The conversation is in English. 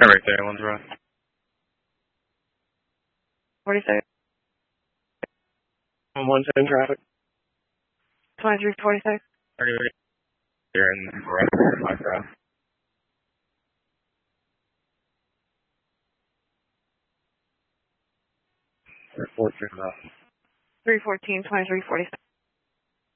Right there, one's rough. 46. 110 traffic. 2346. You're in the right my crowd. 14 rough. 314, 2346.